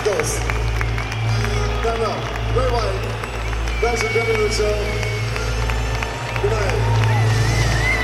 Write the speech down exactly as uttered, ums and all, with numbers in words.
Beatles. No, no. Very well. Thanks for coming to the show.